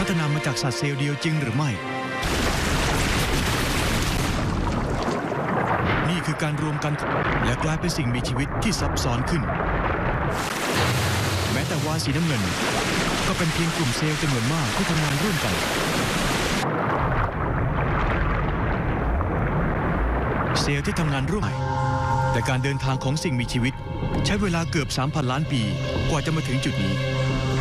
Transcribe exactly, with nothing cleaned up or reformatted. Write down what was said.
พัฒนามาจากสัตว์เซลล์เดียวจริงหรือไม่นี่คือการรวมกันและกลายเป็นสิ่งมีชีวิตที่ซับซ้อนขึ้นแม้แต่วาฬสีน้ำเงินก็เป็นเพียงกลุ่มเซลล์จำนวนมากที่ทำงานร่วมกันเซลล์ที่ทำงานร่วมกันแต่การเดินทางของสิ่งมีชีวิตใช้เวลาเกือบ สามพัน ล้านปีกว่าจะมาถึงจุดนี้